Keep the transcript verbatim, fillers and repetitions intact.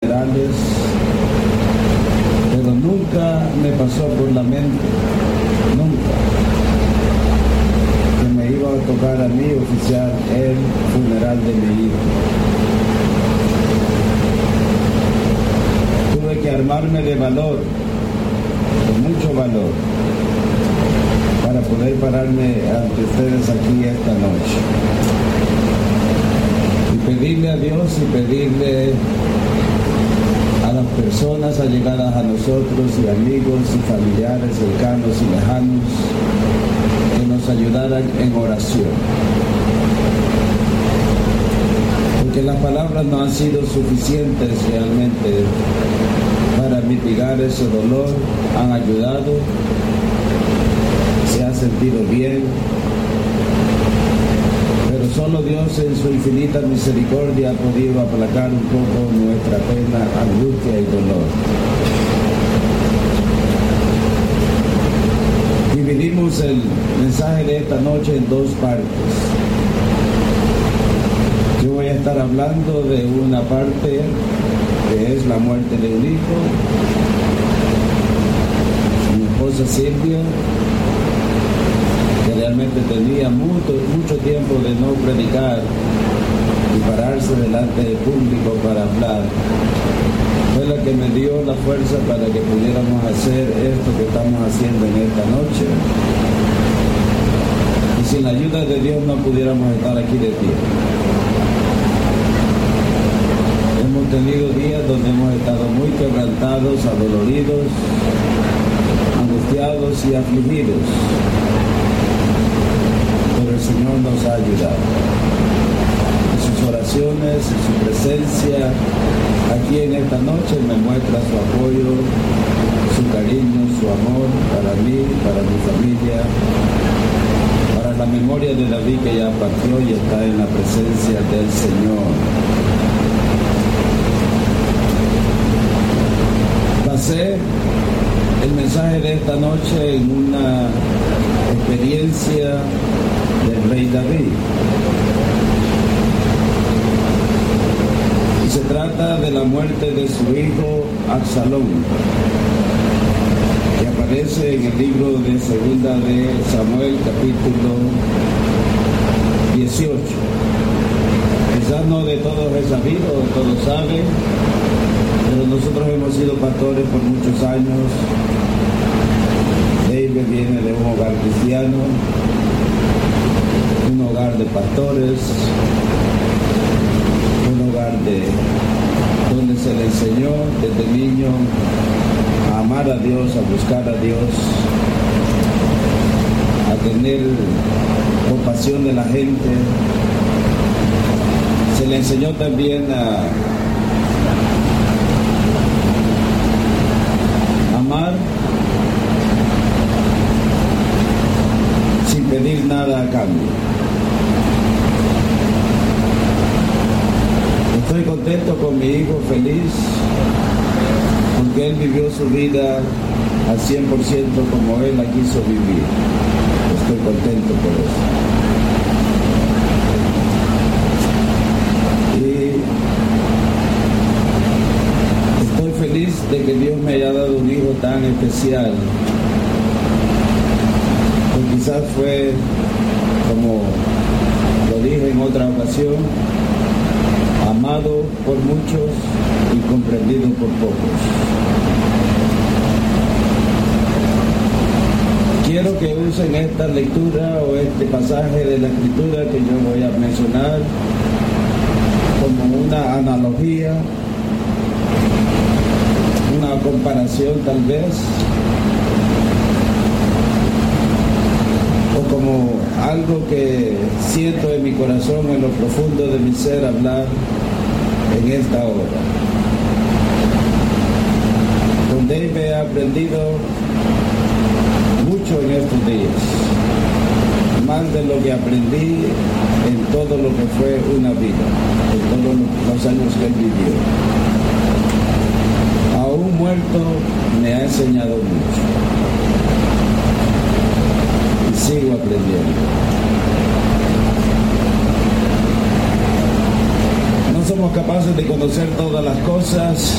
funerales, pero nunca me pasó por la mente, nunca, que me iba a tocar a mí oficiar el funeral de mi hijo. Tuve que armarme de valor, de mucho valor, para poder pararme ante ustedes aquí esta noche y pedirle a Dios y pedirle a las personas allegadas a nosotros y amigos y familiares cercanos y lejanos que nos ayudaran en oración, porque las palabras no han sido suficientes realmente para mitigar ese dolor, han ayudado, se ha sentido bien, pero solo Dios en su infinita misericordia ha podido aplacar un poco nuestra pena, angustia y dolor. Dividimos el mensaje de esta noche en dos partes. Yo voy a estar hablando de una parte que es la muerte de un hijo. Mi esposa Silvia, que realmente tenía mucho, mucho tiempo de no predicar y pararse delante del público para hablar, fue la que me dio la fuerza para que pudiéramos hacer esto que estamos haciendo en esta noche. Y sin la ayuda de Dios no pudiéramos estar aquí de pie. Hemos tenido días donde hemos estado muy quebrantados, adoloridos, angustiados y afligidos, pero el Señor nos ha ayudado. En sus oraciones, en su presencia, aquí en esta noche me muestra su apoyo, su cariño, su amor para mí, para mi familia, para la memoria de David que ya partió y está en la presencia del Señor. Basé el mensaje de esta noche en una experiencia del rey David. Y se trata de la muerte de su hijo Absalón, que aparece en el libro de Segunda de Samuel, capítulo dieciocho. Quizás no de todos es sabido, todos saben, pero nosotros hemos sido pastores por muchos años. David viene de un hogar cristiano, un hogar de pastores, un hogar de donde se le enseñó desde niño a amar a Dios, a buscar a Dios, a tener compasión de la gente. Se le enseñó también a amar sin pedir nada a cambio. Estoy contento con mi hijo, feliz, porque él vivió su vida al cien por ciento como él la quiso vivir. Estoy contento por eso. Y estoy feliz de que Dios me haya dado un hijo tan especial. Pues quizás fue, como lo dije en otra ocasión, amado por muchos y comprendido por pocos. Quiero que usen esta lectura o este pasaje de la Escritura que yo voy a mencionar como una analogía, una comparación tal vez, o como algo que siento en mi corazón, en lo profundo de mi ser, hablar en esta hora. Con David he aprendido mucho en estos días, más de lo que aprendí en todo lo que fue una vida, en todos los años que él vivió. Aún muerto me ha enseñado mucho y sigo aprendiendo. No somos capaces de conocer todas las cosas,